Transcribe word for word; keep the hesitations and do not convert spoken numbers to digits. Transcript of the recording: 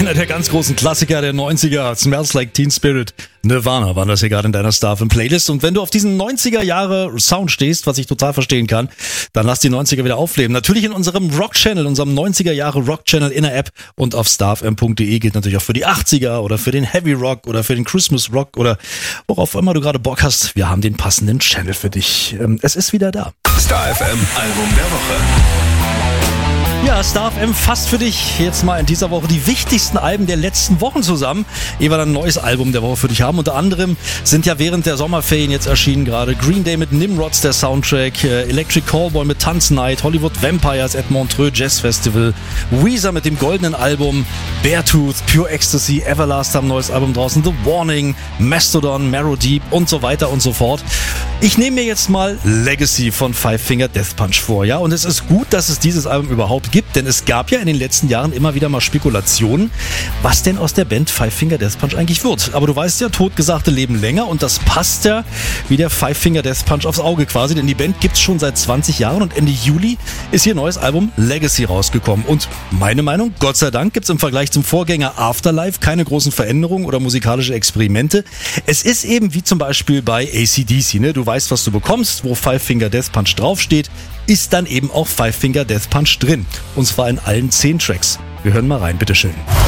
Einer der ganz großen Klassiker der neunziger, Smells Like Teen Spirit, Nirvana waren das hier gerade in deiner Star fünf Playlist. Und wenn du auf diesen neunziger Jahre Sound stehst, was ich total verstehen kann, dann lass die neunziger wieder aufleben. Natürlich in unserem Rock-Channel, unserem neunziger Jahre Rock-Channel in der App und auf starfm punkt de gilt natürlich auch für die achtziger oder für den Heavy Rock oder für den Christmas Rock oder worauf immer du gerade Bock hast. Wir haben den passenden Channel für dich. Es ist wieder da. Star F M Album der Woche. Ja, Star F M fasst für dich jetzt mal in dieser Woche die wichtigsten Alben der letzten Wochen zusammen, ehe wir dann ein neues Album der Woche für dich haben. Unter anderem sind ja während der Sommerferien jetzt erschienen gerade Green Day mit Nimrods, der Soundtrack, Electric Callboy mit Tanz Night, Hollywood Vampires at Montreux Jazz Festival, Weezer mit dem goldenen Album, Beartooth, Pure Ecstasy, Everlast haben ein neues Album draußen, The Warning, Mastodon, Marrow Deep und so weiter und so fort. Ich nehme mir jetzt mal Legacy von Five Finger Death Punch vor, ja, und es ist gut, dass es dieses Album überhaupt gibt, denn es gab ja in den letzten Jahren immer wieder mal Spekulationen, was denn aus der Band Five Finger Death Punch eigentlich wird. Aber du weißt ja, Totgesagte leben länger und das passt ja wie der Five Finger Death Punch aufs Auge quasi, denn die Band gibt's schon seit zwanzig Jahren und Ende Juli ist ihr neues Album Legacy rausgekommen. Und meine Meinung, Gott sei Dank gibt's im Vergleich zum Vorgänger Afterlife keine großen Veränderungen oder musikalische Experimente. Es ist eben wie zum Beispiel bei A C D C, ne? Du weißt, was du bekommst, wo Five Finger Death Punch draufsteht, ist dann eben auch Five Finger Death Punch drin. Und zwar in allen zehn Tracks. Wir hören mal rein, bitteschön.